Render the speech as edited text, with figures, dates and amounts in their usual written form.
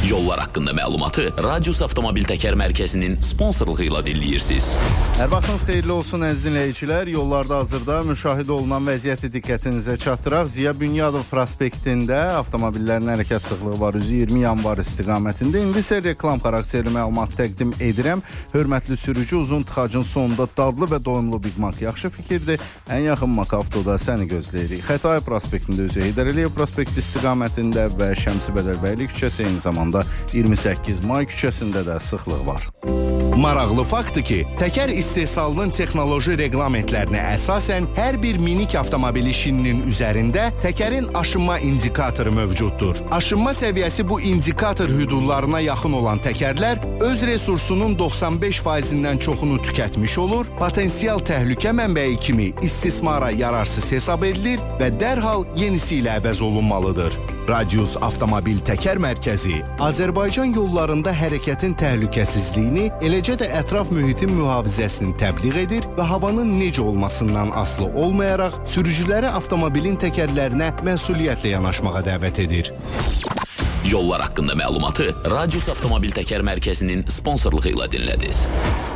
Yollar haqqında məlumatı Radius Avtomobil Təkər Mərkəzinin sponsorluğu ilə dinləyirsiniz. Hər vaxtınız xeyirli olsun əziz dinləyicilər. Yollarda hazırda müşahidə olunan vəziyyəti diqqətinizə çatdıraq. Ziya Bünyadov prospektində avtomobillərin hərəkət sıxlığı var. 20 yanvar istiqamətində. İndi isə reklam xarakterli məlumat təqdim edirəm. Hörmətli sürücü, uzun tıxacın sonunda dadlı və doyumlu Big Mac yaxşı fikirdir. Ən yaxın Makavtoda səni gözləyirik. Xətai prospektində üzü Heydər Əliyev prospekti istiqamətində və Şəmsi Bədəlbəyli küçəsi, eyni zamanda 28 may küçəsində də sıxlıq var. Maraqlı faktdır ki, təkər istehsalının texnoloji reqlamentlərinə əsasən hər bir minik avtomobil işinin üzərində təkərin aşınma indikatoru mövcuddur. Aşınma səviyyəsi bu indikator hüdudlarına yaxın olan təkərlər öz resursunun 95%-dən çoxunu tükətmiş olur, potensial təhlükə mənbəyi kimi istismara yararsız hesab edilir və dərhal yenisi ilə əvəz olunmalıdır. Radius Avtomobil Təkər Mərkəzi Azərbaycan yollarında hərəkətin təhlükəsizliyini, eləcə də ətraf mühitin mühafizəsini təbliğ edir və havanın necə olmasından asılı olmayaraq sürücüləri avtomobilin təkərlərinə məsuliyyətlə yanaşmağa dəvət edir. Yollar haqqında məlumatı Radius Avtomobil Təkər Mərkəzinin sponsorluğu ilə dinlədiniz.